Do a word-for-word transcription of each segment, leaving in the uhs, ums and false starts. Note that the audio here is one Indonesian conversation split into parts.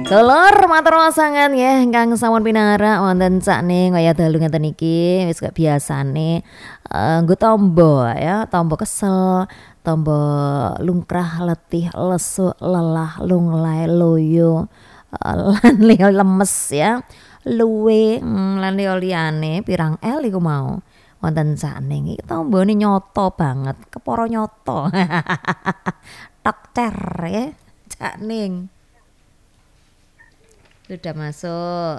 Dulur matur sangat ya ingkang sampun pinara wonten sakne kaya dalu ngeten iki wis gak biasane uh, nggo tombo ya, tombo kesel, tombo lungkrah, letih, lesu, lelah, lunglai, loyo, uh, lan liya lemes ya, luwe, mm, lan liya liyane pirang el iku mau. Wonten sakne iki tombone nyoto banget, kepara nyoto. Tok cer ya, Cakning. Sudah masuk.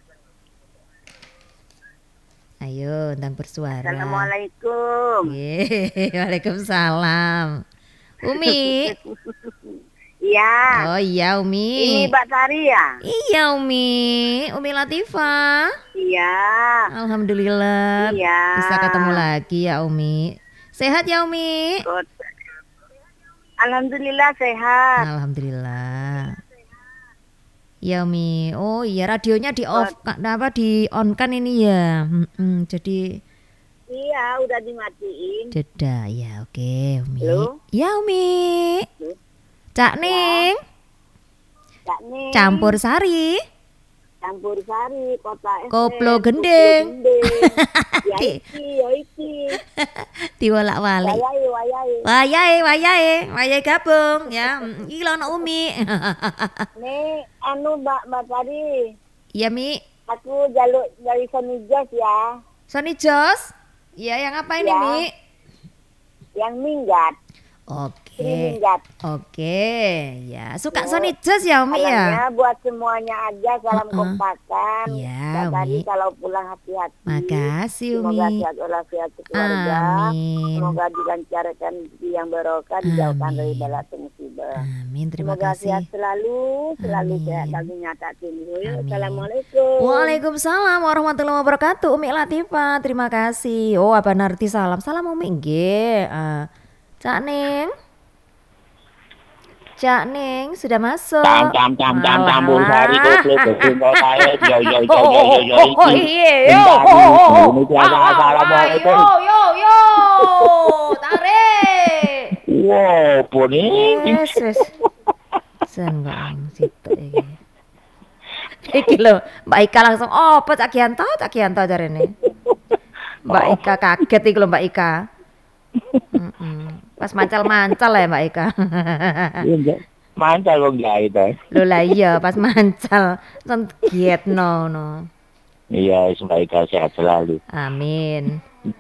Ayo, ndang bersuara. Assalamualaikum. Yeay, waalaikumsalam. Umi. Iya. Oh iya Umi. Ini Mbak Tari ya? Iya Umi. Umi Latifah. Iya. Alhamdulillah. Iya. Bisa ketemu lagi ya Umi. Sehat ya Umi? Alhamdulillah sehat. Alhamdulillah. Ya Umi, oh iya radionya di off, apa di on kan ini ya, hmm, jadi iya udah dimatiin. Jeda ya, oke Umi. Halo? Ya Umi, Cakning, ya. Cakning, campur sari, campur sari, kota koplo gendeng, ya iki, ya iki, diwolak walik, wayai, wayai, wayai, wayai, wayai gabung ya, iki lho ana Umi. Nih, anu Mbak Mbak Tari. Iya Mi. Aku jaluk dari Sony Jos ya. Sony Jos? Iya yang apa ini ya. Mi? Yang minggat. Oke. Minggat. Oke, ya. Suka Sony Jos ya Umi ya? Buat semuanya aja, salam uh-uh. kompakan. Iya, Umi. Umi. Kalau pulang hati-hati. Makasih Umi. Semoga sehat walafiat keluarga. Amin. Semoga dilancarkan rezeki yang barokah, dijauhkan dari bala musibah. Amin, terima Semoga kasih. Semoga sehat selalu, selalu Amin. sehat lagi nyata dulu. Assalamualaikum. Waalaikumsalam warahmatullahi wabarakatuh. Umi Latifah, terima kasih. Oh, Abah Narti salam. Salam Umi nggih. Uh, Cakning. Cakning sudah masuk. Cam cam cam cam campur sari koplo gendeng kotae yo yo yo yo yo yo oh iya yo assalamualaikum yo yo yo tarik wow boni yes wis sen kok situ iki iki lho Mbak Ika langsung oh apa Cak Gianto Cak Gianto jarene Mbak Ika kaget iki lho Mbak Ika. Pas mancal-mancal ya Mbak Ika. Iya, mancal kok jahit eh. Lho lah iya pas mancal son gietno no. Iya, Mbak Ika sehat selalu. Amin.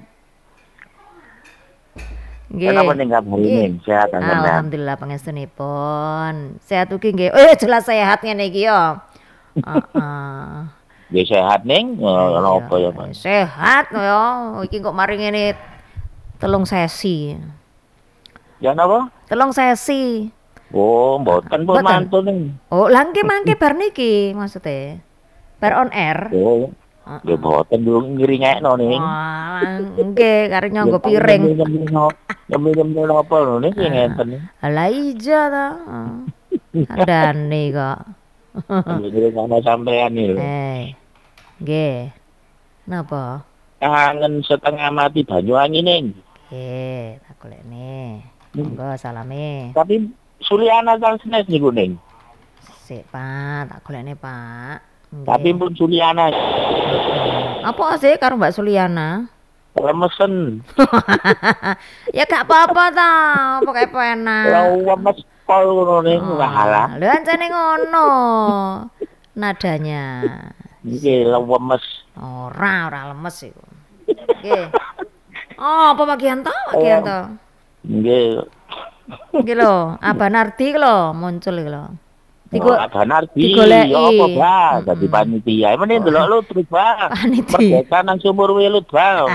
Nggih. Kenapa ning kabar ini? Sehat alhamdulillah pangestunipun. Sehat ugi nggih. Eh jelas sehat ngene iki yo. Heeh. Nggih sehat ning ono apa ya, Pak? Sehat yo. Iki kok mari ngene telung sesi. Ya napa? Telung sesi. Oh, mboten pun mantun. Oh, langke mangke bar niki maksudnya. Bar on air. Oh. Nggih mboten yo ngiringekno ning. Wah, nggih kare nyanggo piring. Nyemil-nyemil apa lho niki ngenten. Lah iya ta. Andane kok. Ngiringno sampean iki. Eh. Nggih. Napa? Kangen setengah mati Banyuwangi ning. Nggih, tak golekne. Monggo salame. Tapi Suliana kang senes niku ning. Sik, Pak, tak golekne, Pak. Nggih. Tapi pun Suliana. Apa sih karo Mbak Suliana? Remesen. Ya gak apa-apa ta, pokoke penak. Lah wemes pol ngono ning walah. Lho ancene ngono. Nadanya. Nggih, lemes. Ora, ora lemes iku. Nggih. Oh, apa Pak Gianto? Pak Gianto. Nggih. Nggih lho, Abah Nardi lho muncul iki lho. Digo Abah Nardi. Digoleki. Ya apa, Bah? Dadi panitia. Mene ndelok lu terus, Bah. Panitia. Merdeka nang sumur welut, Bah.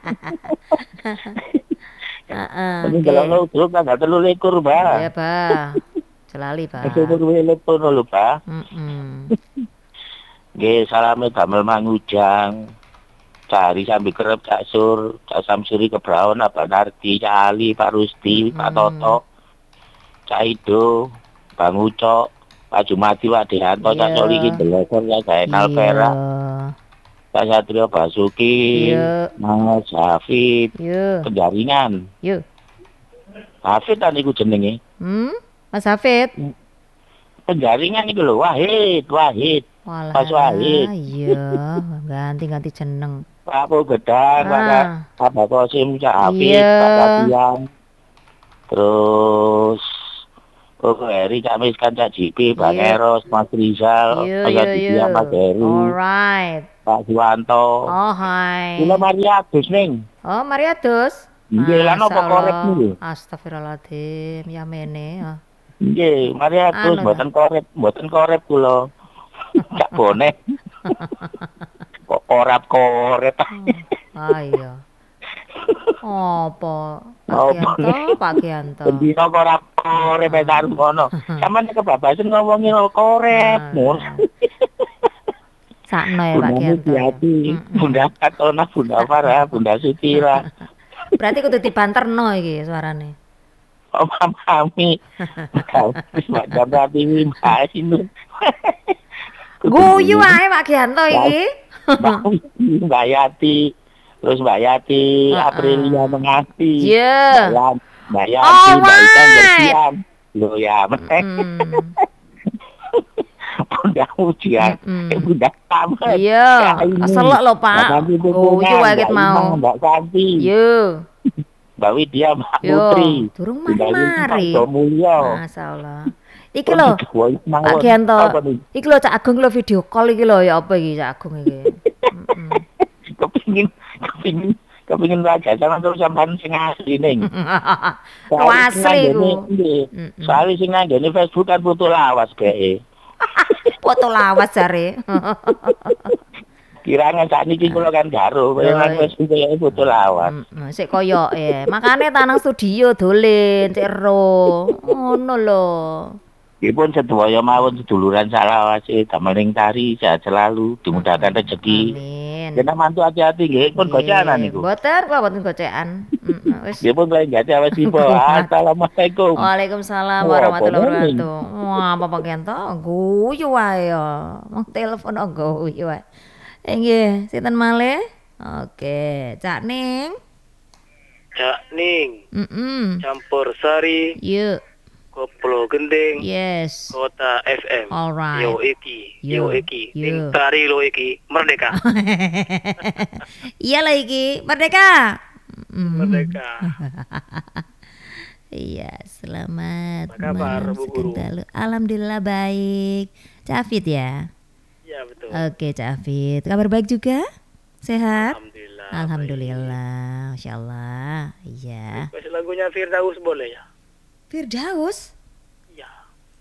Heeh. Mene ndelok lu terus tanggal telu likur, Bah. Iya, Bah. Celali, Bah. Sumur welut kono lho, Bah. Heeh. Nggih, salame damel Mangujang. Cari sambil kerep Cak Sur, Cak Samsuri Kebraon, Abah Nardi, Cak Ali, Pak Rusti, Pak Toto, Cak Ido, Bang Ucok, Pak Jumadi, Pak Deanto, Cak Soli Kindelesor, Cak Zainal Perak, Cak Satrio Basuki, Mas Hafid, Penjaringan. Hafid kan iku jenenge. Hmm, Mas Hafid. penjaringan itu lho, Wahid, Wahid. Walah, Mas Wahid. iya, ganti-ganti jeneng. Pak Apu Gedang, Ah. Pak Pak Kosim, Cak Hafid, Iya. Pak Kapian. Terus Koko Heri, Cak Miskan, Cak Jipi, Bang Iya. Eros, Mas Rizal, Iya, Mas iya, Aditya, iya. Mas Heri, Alright. Pak Suwanto. Oh, hai. Kula Maria Agus ning. Oh, Mariatus. Nggih, lan apa Masya korek Allah. niku? Astagfirullahaladzim, ya mene. ya. Nggih, Maria Agus Anu, mboten korek, mboten korek kula. Cak bonek. Kok korap-korep. Ah iya. Apa? Pak Apa Gianto, nih? Pak Gianto. Bendina korap-korep e taruh ngono. Sampeyan kebabasan ngomongin korep. Mun. Sakno ya Pak Bunda Gianto. Mulyati, Bunda Katona, Bunda Farah, Bunda Sutira. Berarti kudu dibanterno iki suarane. Oh, Mami. Kau macam tadi Mbak Sinun. Guyu ae Pak Gianto iki. Mbak Yati. Terus Mbak Yati, Heeh. Aprilia Mengati. Iya. Mbak Yan- Mbak Yati, Mbak Isan Alright. Bersian. Loh ya, meneh. Hmm. Bunda Ujian. Mm-mm. Eh, Bunda Tamat. Iya, selek lho Pak. Guyu wae ket mau. Mbak Santi. Yo. Mbak Widya, Mbak Yo, Putri. durung Mbak mari-mari. Yusuf, Mbak Mulyo. Masyaallah. Iki lho, Pak Pak Gianto. Iki lho Cak Agung lho video call iki lho ya apa iki Cak Agung iki. Heeh. Kepingin, kepingin, kepingin belajar sama terus sampean sing asli ning. Lu asli ku. Mm-mm. Soalnya sing nanggone Facebook kan foto lawas bae. Foto lawas jare. Kiranya saat ini kula kan garo, Oh, nang iya. Facebook ya foto lawas. Heeh, sik koyoke. Makane tanang studio dolen cek ero. Ngono lho. Ipun sedaya mawon seduluran salawase damel ning tari sehat selalu dimudahkan rezeki. Amin. Kena mantu hati-hati nggih, pun gocanan niku. Mboten, kula mboten gocekan. Heeh, wis. Nggih pun lagi gak ada tipe. Assalamualaikum. Waalaikumsalam Wah, warahmatullahi apa nih? wabarakatuh. Wah, apa Pak Gento? Guyu wae ya. Mau telepon kok guyu wae. Eh nggih, sinten malih? Oke, Cak Ning. Cak Ning, Mm-mm. Campur Sari, Yuk. Koplo Gending, Yes. Kota F M. Alright. Yo iki, Yo, yo iki, yo. Ning tari lo iki, merdeka, Iya lah iki, merdeka. Mm. merdeka. Iya, selamat Apa kabar, malam Bu Guru? sekendalu. Alhamdulillah baik. Cak Afid ya? Ya betul. Oke, Cak Afid. Kabar baik juga? Sehat? Alhamdulillah. Alhamdulillah, Masya Allah. Iya. baik. Masih lagunya Firdaus boleh ya? Firdaus? Iya,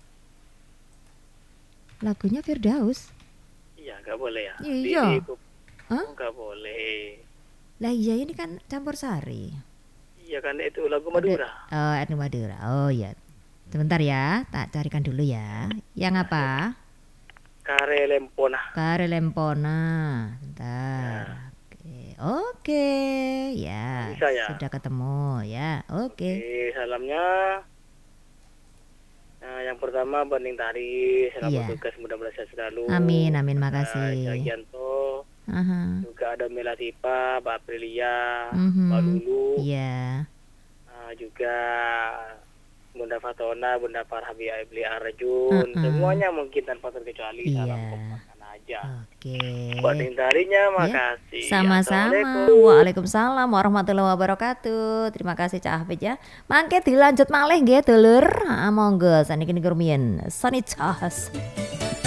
Lagunya Firdaus? iya nggak boleh ya? Iya. Di- di- Hah? Oh, nggak boleh. Lah iya ini kan campur sari. Iya kan itu lagu Madura. Oh, Anu Madura. Oh iya. Sebentar ya, tak carikan dulu ya. Yang apa? Kare Lempona. Kare Lempona. Bentar. Oke. Oke. Ya. Bisa ya? Sudah ketemu ya. Oke. Oke, salamnya. Nah, yang pertama Banding Tari, selamat Iya. tugas mudah-mudahan sehat selalu. Amin, amin, Nah, makasih. Cak Gianto, Aha. juga ada Melatipa, Mbak Aprilia, Mhm. Mbak Lulu, Iya. nah, juga Bunda Fatona, Bunda Farhabi Aibli Arjun, Uh-uh. semuanya mungkin tanpa terkecuali Iya. salam kompakan aja. Oke. Banding Tarinya, makasih. Sama-sama. Assalamualaikum. Waalaikumsalam warahmatullahi wabarakatuh. Terima kasih Cak Hafid ya. Mangke dilanjut malih nggih dulur. Ah, monggo saniki niku rumiyin. Sonitas.